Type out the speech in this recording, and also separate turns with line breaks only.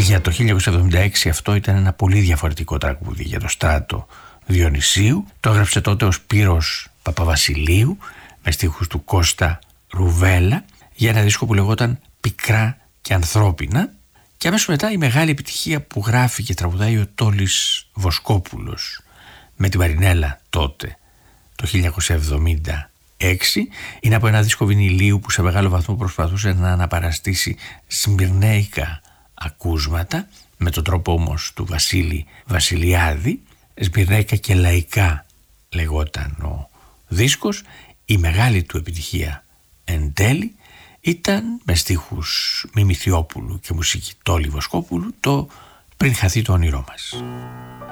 Για το 1976 αυτό ήταν ένα πολύ διαφορετικό τραγούδι για το Στράτο Διονυσίου. Το έγραψε τότε ο Σπύρος Παπαβασιλείου με στίχους του Κώστα Ρουβέλα για ένα δίσκο που λεγόταν «Πικρά και ανθρώπινα». Και αμέσως μετά η μεγάλη επιτυχία που γράφει και τραγουδάει ο Τόλης Βοσκόπουλος με την Μαρινέλα τότε το 1976 είναι από ένα δίσκο βινιλίου που σε μεγάλο βαθμό προσπαθούσε να αναπαραστήσει σμυρνέικα ακούσματα με τον τρόπο όμως του Βασίλη Βασιλιάδη. Σμυρνέικα και λαϊκά λεγόταν ο δίσκος. Η μεγάλη του επιτυχία εν τέλει ήταν με στίχους Μιμηθιόπουλου και μουσική Τόλη Βοσκόπουλου το «Πριν χαθεί το όνειρό μας».